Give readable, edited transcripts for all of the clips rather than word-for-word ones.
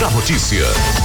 da Notícia.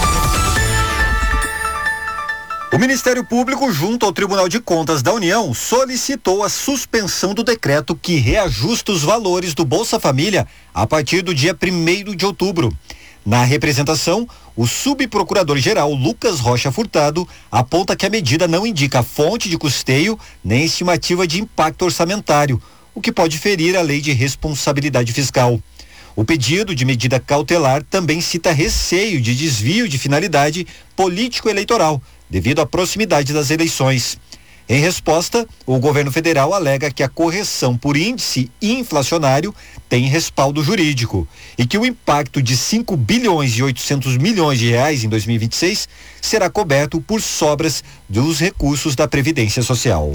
O Ministério Público, junto ao Tribunal de Contas da União, solicitou a suspensão do decreto que reajusta os valores do Bolsa Família a partir do dia 1º de outubro. Na representação, o subprocurador-geral Lucas Rocha Furtado aponta que a medida não indica fonte de custeio nem estimativa de impacto orçamentário, o que pode ferir a lei de responsabilidade fiscal. O pedido de medida cautelar também cita receio de desvio de finalidade político-eleitoral, devido à proximidade das eleições. Em resposta, o governo federal alega que a correção por índice inflacionário tem respaldo jurídico e que o impacto de 5 bilhões e 800 milhões de reais em 2026 será coberto por sobras dos recursos da Previdência Social.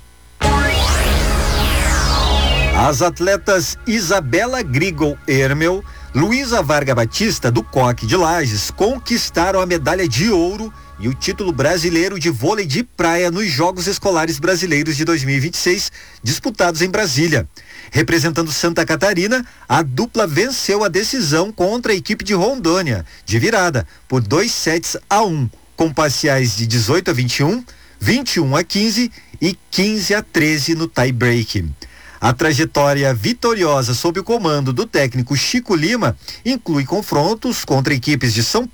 As atletas Isabela Grigol Hermel, Luísa Varga Batista do Coque de Lages conquistaram a medalha de ouro e o título brasileiro de vôlei de praia nos Jogos Escolares Brasileiros de 2026, disputados em Brasília. Representando Santa Catarina, a dupla venceu a decisão contra a equipe de Rondônia, de virada, por 2-1, com parciais de 18-21, 21-15 e 15-13 no tie-break. A trajetória vitoriosa sob o comando do técnico Chico Lima inclui confrontos contra equipes de São